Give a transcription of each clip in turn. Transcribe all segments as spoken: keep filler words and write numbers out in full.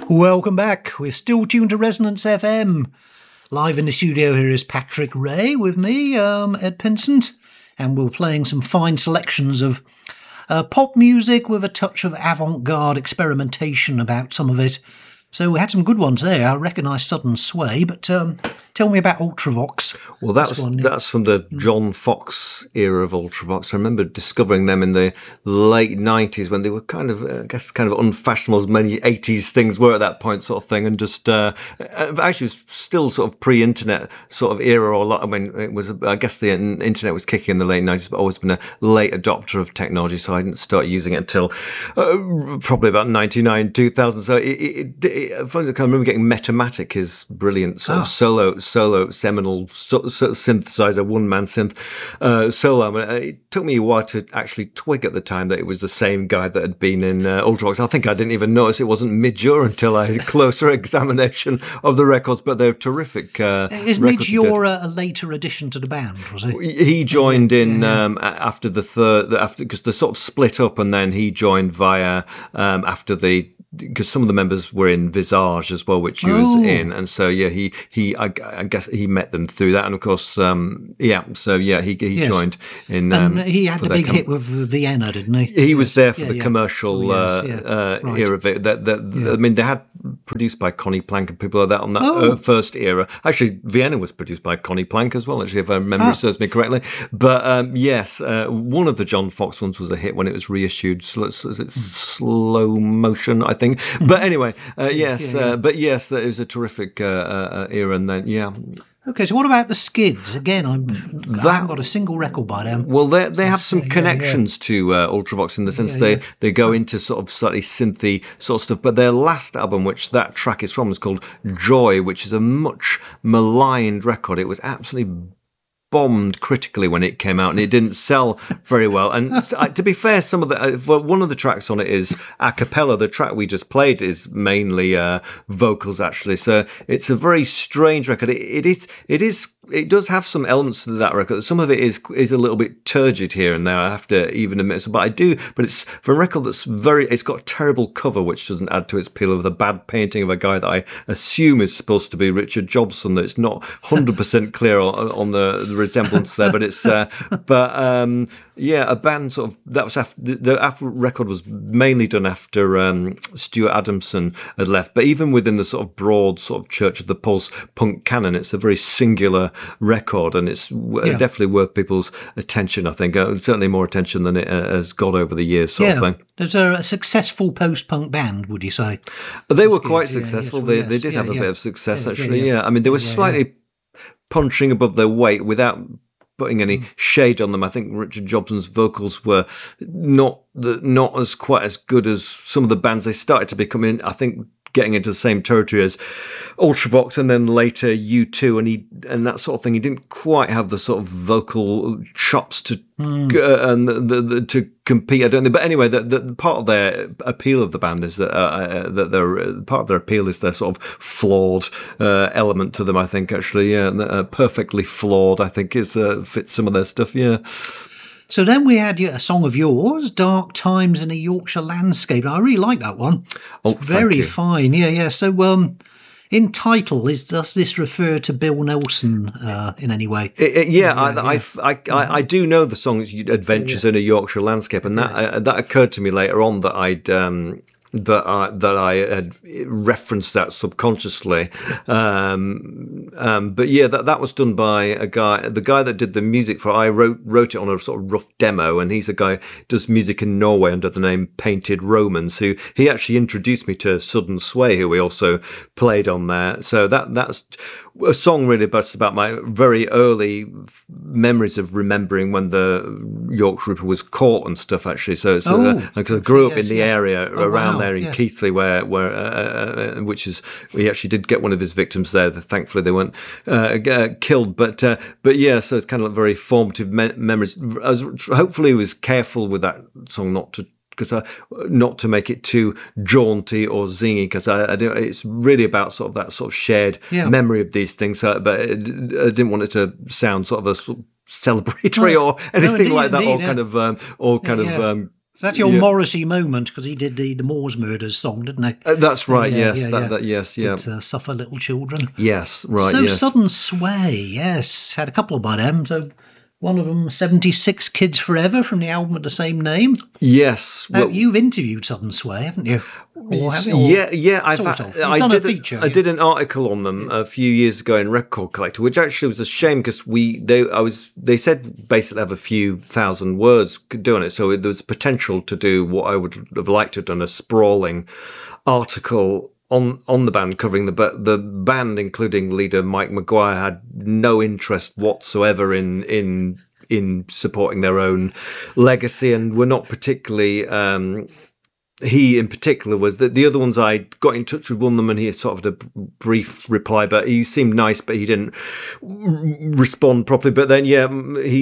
Welcome back. We're still tuned to Resonance F M. Live in the studio here is Patrick Ray with me, um, Ed Pinsent, and we're playing some fine selections of uh, pop music with a touch of avant-garde experimentation about some of it. So we had some good ones there. I recognise Sudden Sway, but um, tell me about Ultravox. Well, that's one, that's from the John Fox era of Ultravox. I remember discovering them in the late nineties when they were kind of, I guess, kind of unfashionable as many eighties things were at that point, sort of thing, and just uh, actually still sort of pre-internet sort of era. Or a lot. I mean, it was. I guess the internet was kicking in the late nineties, but I've always been a late adopter of technology, so I didn't start using it until uh, probably about ninety-nine, two thousand. So it. it, it I remember getting Metamatic, his brilliant sort oh. of solo, solo seminal so, so synthesizer, one-man synth uh, solo. I mean, it took me a while to actually twig at the time that it was the same guy that had been in uh, Ultravox. I think I didn't even notice it wasn't Midge Ure until I had a closer examination of the records, but they're terrific. Uh, Is Midge Ure a later addition to the band, was he? He joined in yeah, yeah. Um, after the third, after because they sort of split up, and then he joined via um, after the. Because some of the members were in Visage as well, which he was oh. in, and so yeah, he he I, I guess he met them through that, and of course, um, yeah, so yeah, he he yes. joined in. Um, and he had a big com- hit with Vienna, didn't he? He yes. was there for yeah, the yeah. commercial oh, yes, uh, yeah. uh, right. era of it. That, that yeah. I mean, they had produced by Connie Plank and people like that on that oh. uh, first era. Actually, Vienna was produced by Connie Plank as well. Actually, if my memory ah. serves me correctly. But um, yes, uh, one of the John Fox ones was a hit when it was reissued. So is it Slow Motion, I think. Mm. But anyway. Anyway, uh, yes, yeah, yeah. Uh, but yes, that was a terrific uh, uh, era, and then yeah. Okay, so what about the Skids? Again, I'm, that, I haven't got a single record by them. Well, they they have some yeah, connections yeah. to uh, Ultravox in the sense yeah, they, yeah. they go into sort of slightly synthy sort of stuff. But their last album, which that track is from, is called Joy, which is a much maligned record. It was absolutely bombed critically when it came out, and it didn't sell very well. And to be fair, some of the uh, well, one of the tracks on it is a cappella. The track we just played is mainly uh, vocals, actually. So it's a very strange record. It, it is. It is. It does have some elements to that record. Some of it is is a little bit turgid here and there. I have to even admit, but I do. But it's for a record that's very. It's got a terrible cover, which doesn't add to its appeal. Of the bad painting of a guy that I assume is supposed to be Richard Jobson. That it's not one hundred percent clear on, on the, the resemblance there. But it's. Uh, but um, yeah, a band sort of that was after the after record was mainly done after um, Stuart Adamson had left. But even within the sort of broad sort of Church of the Pulse punk canon, it's a very singular record, and it's yeah. definitely worth people's attention. I think uh, certainly more attention than it uh, has got over the years. Sort yeah. of thing. There's a, a successful post-punk band, would you say? They were quite successful. Yeah, yes, they they did yeah, have a yeah. bit of success yeah, actually. Yeah, yeah. I mean, they were slightly punching above their weight without putting any shade on them. I think Richard Jobson's vocals were not the, not as quite as good as some of the bands they started to become in. I think getting into the same territory as Ultravox and then later U two and he and that sort of thing. He didn't quite have the sort of vocal chops to mm. uh, and the, the, the, to compete. I don't think, but anyway, the, the part of their appeal of the band is that uh, that their part of their appeal is their sort of flawed uh, element to them. I think actually, yeah, uh, perfectly flawed. I think is uh, fits some of their stuff. Yeah. So then we had a song of yours, Dark Times in a Yorkshire Landscape. I really like that one. Oh, very thank you. fine. Yeah, yeah. So um, in title, is does this refer to Bill Nelson uh, in any way? It, it, yeah, yeah, I, yeah. I, I, I, I do know the song Adventures yeah. in a Yorkshire Landscape, and that yeah. uh, that occurred to me later on that I'd... Um, that I, that I had referenced that subconsciously. Um, um, but yeah, that, that was done by a guy, the guy that did the music for, I wrote, wrote it on a sort of rough demo, and he's a guy who does music in Norway under the name Painted Romans, who he actually introduced me to Sudden Sway, who we also played on there. So that that's a song really about, about my very early memories of remembering when the Yorkshire Ripper was caught and stuff, actually. So, so oh, uh, because I grew up yes, in the yes. area oh, around wow. there in yeah. Keighley, where, where uh, uh, which is, he actually did get one of his victims there. Thankfully, they weren't uh, uh, killed. But uh, but yeah, so it's kind of like very formative me- memories. I was, hopefully, was careful with that song not to. Because I, not to make it too jaunty or zingy, because I, I it's really about sort of that sort of shared yeah. memory of these things. So, but it, I didn't want it to sound sort of a sort of celebratory no, or anything no, indeed, like that, indeed, or yeah. kind of um, or kind yeah, of. Yeah. Um, So that's your yeah. Morrissey moment, because he did the, the Moors Murders song, didn't he? Uh, that's right. Yeah, yes. yeah, that, yeah. that. Yes. Yeah. Did, uh, Suffer Little Children. Yes. Right. So yes. Sudden Sway. Yes, had a couple by them. So one of them, seventy-six Kids Forever, from the album of the same name. Yes. Now, well, you've interviewed Sudden Sway, haven't you? Or have you? Or yeah, yeah. I've sort had- of. You've I done did a feature. I did an article on them a few years ago in Record Collector, which actually was a shame because we they I was they said basically have a few thousand words doing it, so there was potential to do what I would have liked to have done, a sprawling article on on the band covering the but the band, including leader Mike Maguire, had no interest whatsoever in in in supporting their own legacy, and were not particularly. Um, He in particular was the, the other ones. I got in touch with one of them, and he sort of had a brief reply, but he seemed nice, but he didn't respond properly. But then, yeah, he,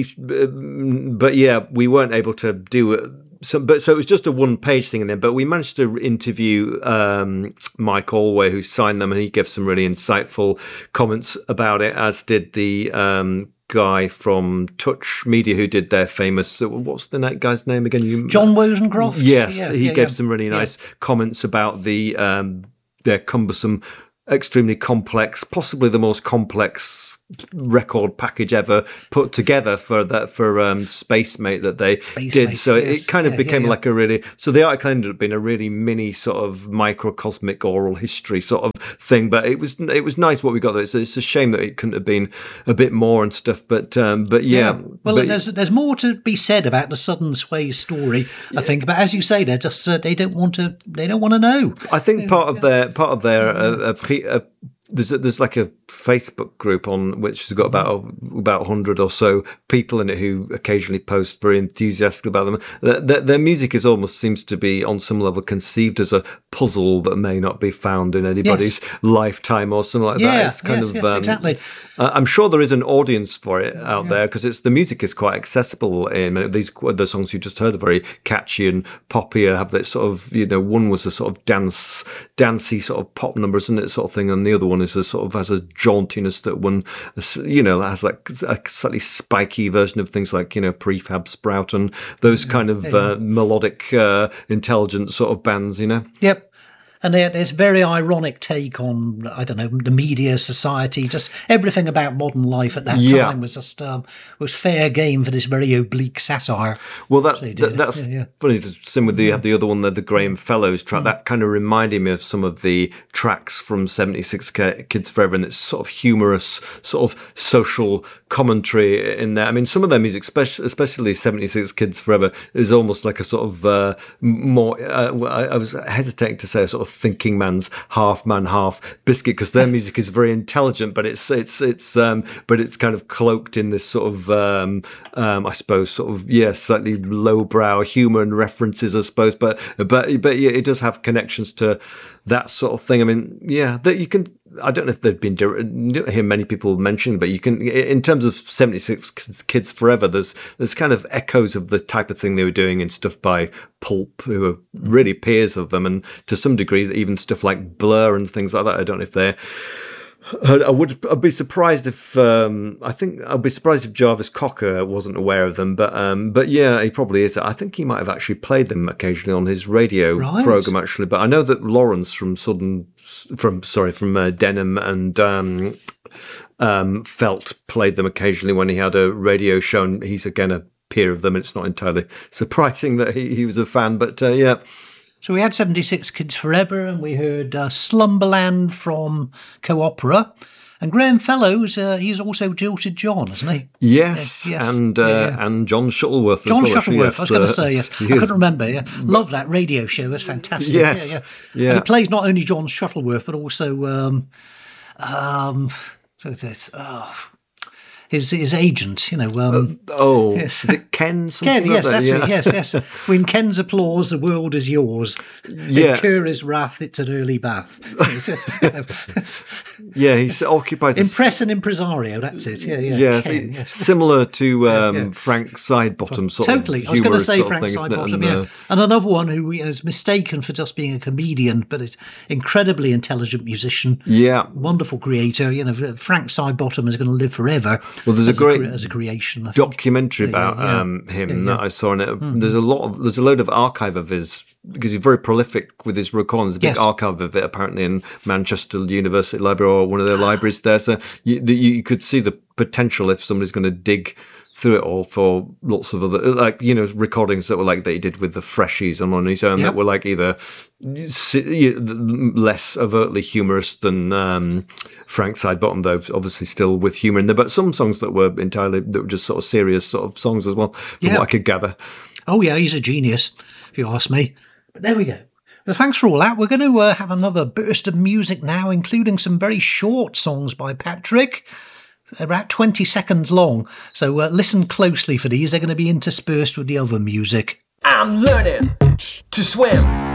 but yeah, we weren't able to do it. So, but so it was just a one-page thing in there. But we managed to interview um, Mike Allway, who signed them, and he gave some really insightful comments about it, as did the. Um, guy from Touch Media who did their famous what's the guy's name again you, John Wozencroft. yes yeah, he yeah, gave yeah. some really nice yeah. comments about the um their cumbersome, extremely complex, possibly the most complex record package ever put together for that for um Spacemate that they Space did. Mate, So yes. it kind of Yeah, became yeah, yeah. like a really so the article ended up being a really mini sort of microcosmic oral history sort of thing. But it was it was nice what we got there. It's, it's a shame that it couldn't have been a bit more and stuff. But um but yeah, Yeah. Well, but, there's there's more to be said about the Sudden Sway story, I think. But as you say, they're just uh, they don't want to they don't want to know. I think part of their part of their uh, uh, pe- uh, there's a, there's like a Facebook group on which has got about about one hundred or so people in it who occasionally post very enthusiastically about them. Their, their, their music is almost seems to be on some level conceived as a puzzle that may not be found in anybody's Yes. lifetime or something like Yeah, that. It's kind yes, of yes, um, exactly. uh, I'm sure there is an audience for it out there because it's the music is quite accessible. In these the songs you just heard are very catchy and poppy. Have that sort of you know one was a sort of dance dancey sort of pop number, isn't it, sort of thing, and the other one is a sort of has a jauntiness that one you know has like a slightly spiky version of things like you know Prefab Sprout and those kind of uh, melodic, uh, intelligent sort of bands. You know. Yep. And there- there's a very ironic take on, I don't know, the media, society, just everything about modern life at that Yeah. time was just um, was fair game for this very oblique satire. Well, that, They that did. that's Yeah, yeah. funny. Same with the you had the other one, the, the Graham Fellows track. That kind of reminded me of some of the tracks from seventy-six Kids Forever, and it's sort of humorous, sort of social commentary in there. I mean, some of their music, especially, especially seventy-six Kids Forever, is almost like a sort of uh, more. Uh, I, I was hesitating to say a sort of thinking man's half man, half biscuit, because their music is very intelligent, but it's it's it's um, but it's kind of cloaked in this sort of um, um, I suppose sort of yeah, slightly lowbrow humour and references, I suppose. But but but yeah, it does have connections to that sort of thing. I mean, yeah, that you can. I don't know if they've been. You don't hear many people mention, but you can. In terms of seventy-six Kids Forever, there's there's kind of echoes of the type of thing they were doing in stuff by Pulp, who are really peers of them, and to some degree, even stuff like Blur and things like that. I don't know if they're. I would. I'd be surprised if. Um, I think I'd be surprised if Jarvis Cocker wasn't aware of them. But um, but yeah, he probably is. I think he might have actually played them occasionally on his radio Right. program. Actually, but I know that Lawrence from Southern, from sorry, from uh, Denham and um, um, Felt played them occasionally when he had a radio show. And he's again a peer of them. It's not entirely surprising that he, he was a fan. But uh, yeah. So we had seventy-six Kids Forever, and we heard uh, Slumberland from Co-Opera. And Graham Fellows, uh, he's also Jilted John, isn't he? Yes, Yes, yes. and uh, Yeah, yeah. and John Shuttleworth. John as well, actually, Shuttleworth, yes, I was going to uh, say, yes. he I is. couldn't remember, yeah. Love that radio show, it was fantastic. Yes, Yeah, yeah. yeah. And he plays not only John Shuttleworth, but also, um, um, so it's this, oh, his his agent, you know. Um, Oh, Yes. is it Ken? Something Ken, like yes, that? that's yeah. it, yes, yes. When Ken's applause, the world is yours. Yeah. In Curry's wrath, it's an early bath. Yes, yes. Yeah, he occupies. a s- Impress an impresario, that's it. Yeah, yeah. Yes, Ken, it- yes. similar to um, yeah. Frank Sidebottom, sort Totally. of I was going to humorous say sort of Frank thing, isn't it? Sidebottom, And, yeah. uh, And another one who is mistaken for just being a comedian, but is incredibly intelligent musician. yeah, Wonderful creator. You know, Frank Sidebottom is going to live forever. Well, there's a great a, as a creation I documentary think. about yeah, yeah. Um, him yeah, yeah. that I saw in it. Mm-hmm. There's a lot of there's a load of archive of his because he's very prolific with his recordings. A big yes. archive of it apparently in Manchester University Library or one of their libraries there. So you, you could see the potential if somebody's going to dig through it all for lots of other, like, you know, recordings that were like that he did with the Freshies and on his own yep. that were like either less overtly humorous than um, Frank Sidebottom, though obviously still with humour in there, but some songs that were entirely, that were just sort of serious sort of songs as well, from yep. what I could gather. Oh yeah, he's a genius, if you ask me. But there we go. Well, thanks for all that. We're going to uh, have another burst of music now, including some very short songs by Patrick. About twenty seconds long, so uh, listen closely for these. They're going to be interspersed with the other music. I'm learning to swim.